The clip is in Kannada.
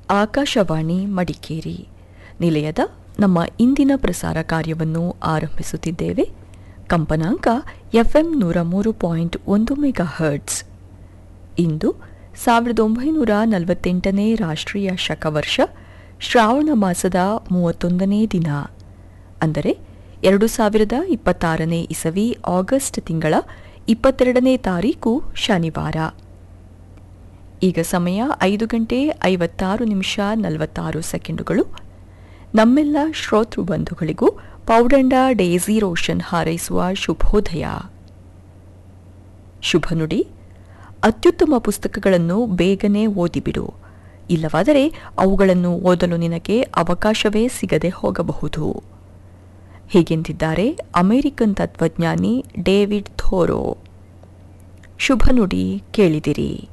ಆಕಾಶವಾಣಿ ಮಡಿಕೇರಿ ನಿಲಯದ ನಮ್ಮ ಇಂದಿನ ಪ್ರಸಾರ ಕಾರ್ಯವನ್ನು ಆರಂಭಿಸುತ್ತಿದ್ದೇವೆ. ಕಂಪನಾಂಕ FM 103.1 ಮೆಗಾಹರ್ಟ್ಸ್. ಇಂದು 1948ನೇ ರಾಷ್ಟ್ರೀಯ ಶಕವರ್ಷ ಶ್ರಾವಣ ಮಾಸದ 31ನೇ ದಿನ, ಅಂದರೆ 2026ನೇ ಇಸವಿ ಆಗಸ್ಟ್ ತಿಂಗಳ 22ನೇ ತಾರೀಕು ಶನಿವಾರ. ಈಗ ಸಮಯ 5:56 ನಮ್ಮೆಲ್ಲ ಶ್ರೋತೃ ಬಂಧುಗಳಿಗೂ ಪೌಡಂಡ ಡೇಸಿ ರೋಷನ್ ಹಾರೈಸುವ ಶುಭೋದಯ. ಶುಭ ನುಡಿ: ಅತ್ಯುತ್ತಮ ಪುಸ್ತಕಗಳನ್ನು ಬೇಗನೆ ಓದಿಬಿಡು, ಇಲ್ಲವಾದರೆ ಅವುಗಳನ್ನು ಓದಲು ನಿನಗೆ ಅವಕಾಶವೇ ಸಿಗದೆ ಹೋಗಬಹುದು. ಹೀಗೆಂದಿದ್ದಾರೆ ಅಮೆರಿಕನ್ ತತ್ವಜ್ಞಾನಿ ಡೇವಿಡ್ ಥೋರೋ. ಶುಭ ನುಡಿ ಕೇಳಿದಿರಿ.